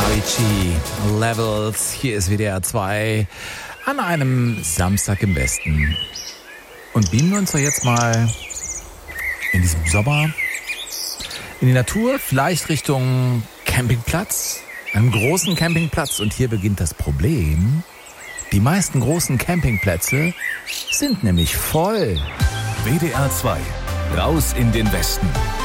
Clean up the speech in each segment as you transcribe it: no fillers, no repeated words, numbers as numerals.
Avicii, Levels. Hier ist WDR 2 an einem Samstag im Westen. Und beamen wir uns doch jetzt mal in diesem Sommer in die Natur, vielleicht Richtung Campingplatz, einen großen Campingplatz. Und hier beginnt das Problem. Die meisten großen Campingplätze sind nämlich voll. WDR 2, raus in den Westen.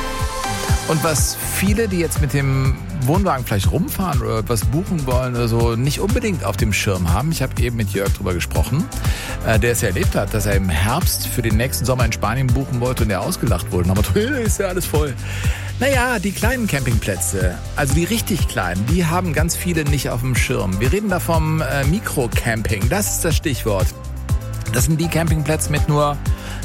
Und was viele, die jetzt mit dem Wohnwagen vielleicht rumfahren oder was buchen wollen oder so, nicht unbedingt auf dem Schirm haben. Ich habe eben mit Jörg drüber gesprochen, der es ja erlebt hat, dass er im Herbst für den nächsten Sommer in Spanien buchen wollte und er ausgelacht wurde. Aber ist ja alles voll. Naja, die kleinen Campingplätze, also die richtig kleinen, die haben ganz viele nicht auf dem Schirm. Wir reden da vom Mikrocamping, das ist das Stichwort. Das sind die Campingplätze mit nur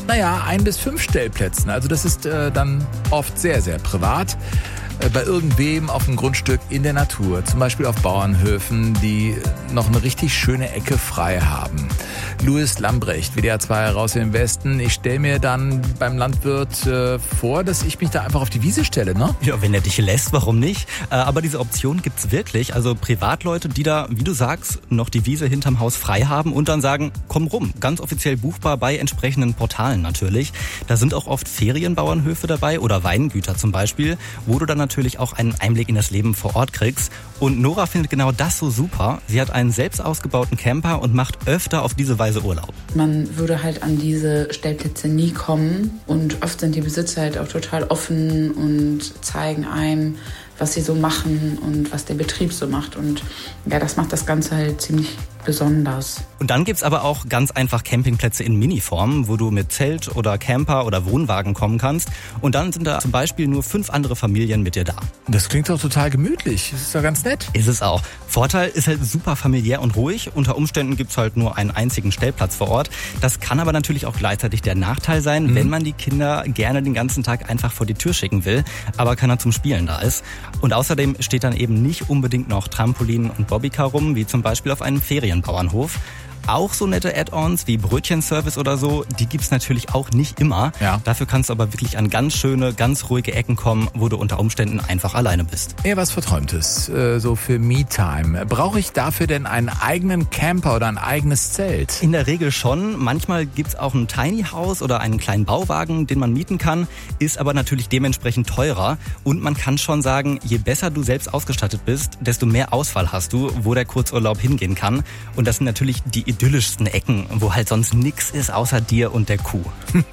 1 bis 5 Stellplätzen. Also das ist dann oft sehr, sehr privat. Bei irgendwem auf dem Grundstück in der Natur. Zum Beispiel auf Bauernhöfen, die noch eine richtig schöne Ecke frei haben. Louis Lambrecht, WDR 2 raus im Westen. Ich stelle mir dann beim Landwirt vor, dass ich mich da einfach auf die Wiese stelle, ne? Ja, wenn er dich lässt, warum nicht? Aber diese Option gibt's wirklich. Also Privatleute, die da, wie du sagst, noch die Wiese hinterm Haus frei haben und dann sagen, komm rum. Ganz offiziell buchbar bei entsprechenden Portalen natürlich. Da sind auch oft Ferienbauernhöfe dabei oder Weingüter zum Beispiel, wo du dann natürlich auch einen Einblick in das Leben vor Ort kriegst. Und Nora findet genau das so super. Sie hat einen selbst ausgebauten Camper und macht öfter auf diese Weise Urlaub. Man würde halt an diese Stellplätze nie kommen und oft sind die Besitzer halt auch total offen und zeigen einem, was sie so machen und was der Betrieb so macht. Und ja, das macht das Ganze halt ziemlich besonders. Und dann gibt's aber auch ganz einfach Campingplätze in Miniform, wo du mit Zelt oder Camper oder Wohnwagen kommen kannst. Und dann sind da zum Beispiel nur 5 andere Familien mit dir da. Das klingt doch total gemütlich. Das ist doch ganz nett. Ist es auch. Vorteil ist halt super familiär und ruhig. Unter Umständen gibt's halt nur einen einzigen Stellplatz vor Ort. Das kann aber natürlich auch gleichzeitig der Nachteil sein, wenn man die Kinder gerne den ganzen Tag einfach vor die Tür schicken will, aber keiner zum Spielen da ist. Und außerdem steht dann eben nicht unbedingt noch Trampolin und Bobbycar rum, wie zum Beispiel auf einem Ferienbauernhof. Auch so nette Add-ons wie Brötchenservice oder so, die gibt's natürlich auch nicht immer. Ja. Dafür kannst du aber wirklich an ganz schöne, ganz ruhige Ecken kommen, wo du unter Umständen einfach alleine bist. Eher was Verträumtes, so für Me-Time. Brauche ich dafür denn einen eigenen Camper oder ein eigenes Zelt? In der Regel schon. Manchmal gibt's auch ein Tiny House oder einen kleinen Bauwagen, den man mieten kann, ist aber natürlich dementsprechend teurer. Und man kann schon sagen, je besser du selbst ausgestattet bist, desto mehr Auswahl hast du, wo der Kurzurlaub hingehen kann. Und das sind natürlich die idyllischsten Ecken, wo halt sonst nix ist außer dir und der Kuh.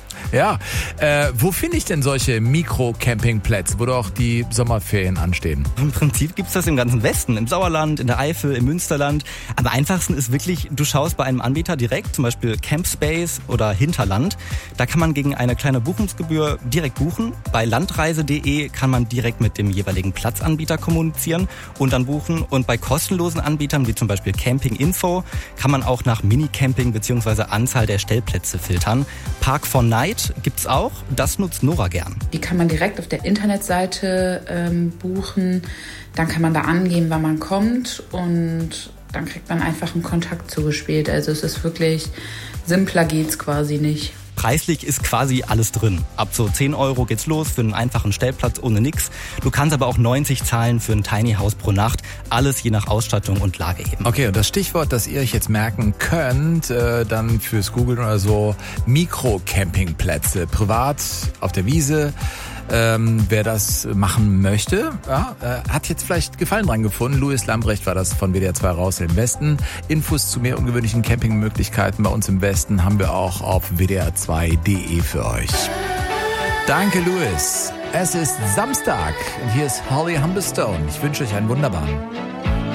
Ja, wo finde ich denn solche Mikro-Campingplätze, wo doch die Sommerferien anstehen? Im Prinzip gibt's das im ganzen Westen, im Sauerland, in der Eifel, im Münsterland. Am einfachsten ist wirklich, du schaust bei einem Anbieter direkt, zum Beispiel Campspace oder Hinterland. Da kann man gegen eine kleine Buchungsgebühr direkt buchen. Bei landreise.de kann man direkt mit dem jeweiligen Platzanbieter kommunizieren und dann buchen. Und bei kostenlosen Anbietern, wie zum Beispiel Camping Info, kann man auch nach Minicamping bzw. Anzahl der Stellplätze filtern. Park for Night gibt's auch, das nutzt Nora gern. Die kann man direkt auf der Internetseite buchen. Dann kann man da angeben, wann man kommt und dann kriegt man einfach einen Kontakt zugespielt. Also es ist wirklich, simpler geht's quasi nicht. Preislich ist quasi alles drin. Ab so 10 € geht's los für einen einfachen Stellplatz ohne nix. Du kannst aber auch 90 zahlen für ein Tiny House pro Nacht. Alles je nach Ausstattung und Lage eben. Okay, und das Stichwort, das ihr euch jetzt merken könnt, dann fürs Googlen oder so, Mikro-Campingplätze, privat auf der Wiese. Wer das machen möchte, hat jetzt vielleicht Gefallen dran gefunden. Louis Lambrecht war das von WDR 2 raus im Westen. Infos zu mehr ungewöhnlichen Campingmöglichkeiten bei uns im Westen haben wir auch auf wdr2.de für euch. Danke, Louis. Es ist Samstag und hier ist Holly Humberstone. Ich wünsche euch einen wunderbaren